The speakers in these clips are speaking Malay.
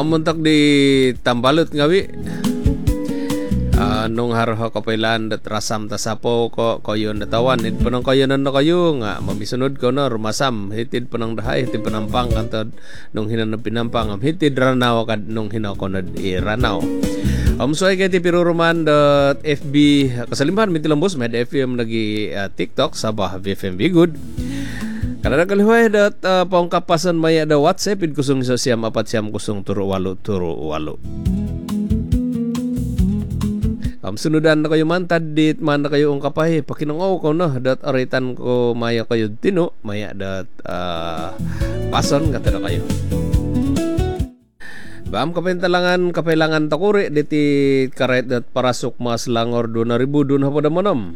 Muntak di tambalut ngawi. Nung harho kapailan dat rasam tasapo ko koyon datawan it panang koyonan na kayo nga mamisunod ko na rumasam hitid panang dahay hitid panampang kantod nung hinan pinampang hitid ranaw kad nung hinako na iranaw. Soy kay tipiruruman.fb kasalimhan mitilambos med FM lagi TikTok sabah VFM Good. Karena kaliway dat pangkapasan maya da WhatsApp id kusung sa siyam apat siyam kusung turu walu. Sunudan na kayo man tadit man na kayo ungkapay pakinangaw ko no dat aritan ko maya kayo tino maya dat pason kata na kayo. Baam kapailangan takuri diti karet dat parasok mas langor 2,000 dun hapada manam.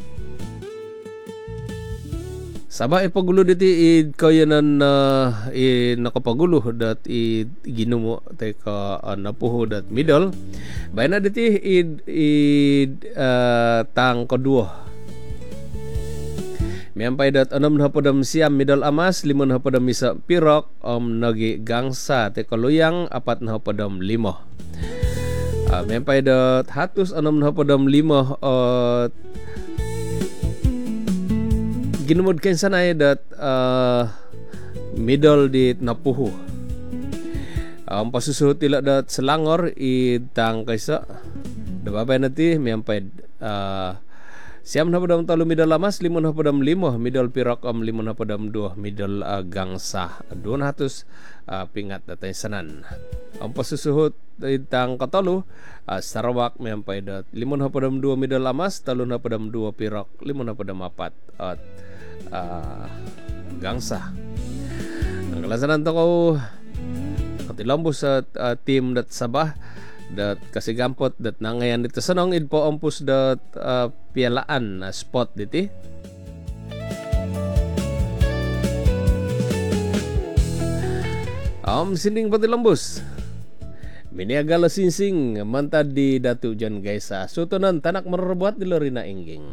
Sabah ipagulo diti id kayanan nakapagulo dat id ginumo teka napuho dat middle. Bayna diti tang kedua. Miampay dat 6 hapadam siam middle amas 5 hapadam misa pirok nagi gangsa teka luyang 4 hapadam 5. Miampay dat 106 hapadam 5 ginumod kayo sanay dat middle di napuho. Pasusuhot tila dat selangor itang kaysa dababay nati miyampay siyam na padam talo middle lamas 5 na padam 5 middle pirak 5 na padam 2 middle gangsa 200 pingat datay sanan. Ang pasusuhot itang katalo Sarawak miyampay dat 5 na padam 2 middle lamas 3 na padam 2 pirak 5 na padam 4 at gangsa. Ang kalasanan to ko katilambos sa team dat Sabah dat kasigampot dat nangayan dito sanong idpo ampus dat pialaan spot diti. Sining patilambos miniagala sinsing mantad di datu jan guys sutunan tanak marerbuat di lorina ingging.